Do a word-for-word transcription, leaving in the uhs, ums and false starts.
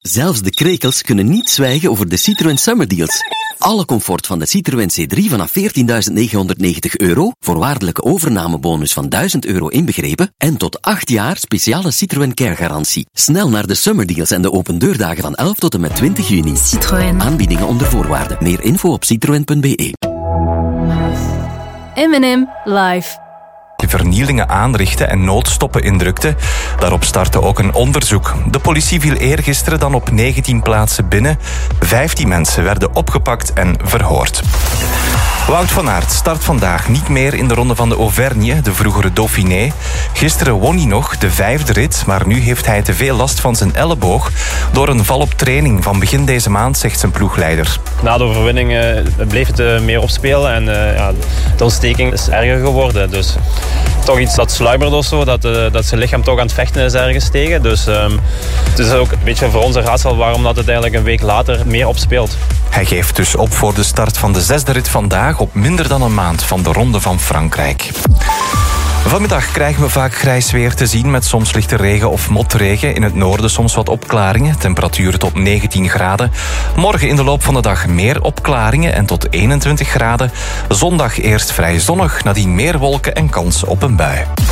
Zelfs de krekels kunnen niet zwijgen over de Citroën Summer Deals. Alle comfort van de Citroën C drie vanaf veertienduizend negenhonderdnegentig euro, voorwaardelijke overnamebonus van duizend euro inbegrepen en tot acht jaar speciale Citroën Care garantie. Snel naar de Summer Deals en de opendeurdagen van elf tot en met twintig juni. Citroën. Aanbiedingen onder voorwaarden. Meer info op citroen punt b e. M en M Live. Vernielingen aanrichten en noodstoppen in drukte. Daarop startte ook een onderzoek. De politie viel eergisteren dan op negentien plaatsen binnen. vijftien mensen werden opgepakt en verhoord. Wout van Aert start vandaag niet meer in de ronde van de Auvergne, de vroegere Dauphiné. Gisteren won hij nog de vijfde rit, maar nu heeft hij te veel last van zijn elleboog door een val op training van begin deze maand, zegt zijn ploegleider. Na de overwinning uh, bleef het uh, meer opspelen en uh, ja, de ontsteking is erger geworden. Dus toch iets dat sluimerde of zo, dat, uh, dat zijn lichaam toch aan het vechten is ergens tegen. Dus um, het is ook een beetje voor ons een raadsel waarom dat het eigenlijk een week later meer opspeelt. Hij geeft dus op voor de start van de zesde rit vandaag op minder dan een maand van de Ronde van Frankrijk. Vanmiddag krijgen we vaak grijs weer te zien met soms lichte regen of motregen. In het noorden soms wat opklaringen, temperaturen tot negentien graden. Morgen in de loop van de dag meer opklaringen en tot eenentwintig graden. Zondag eerst vrij zonnig, nadien meer wolken en kans op een bui.